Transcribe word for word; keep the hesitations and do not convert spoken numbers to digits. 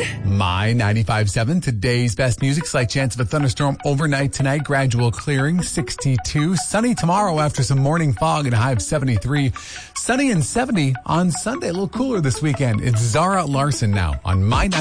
My ninety-five seven, today's best music. Slight chance of a thunderstorm overnight tonight. Gradual clearing, sixty-two. Sunny tomorrow after some morning fog and a high of seventy-three. Sunny and seventy on Sunday. A little cooler this weekend. It's Zara Larson now on My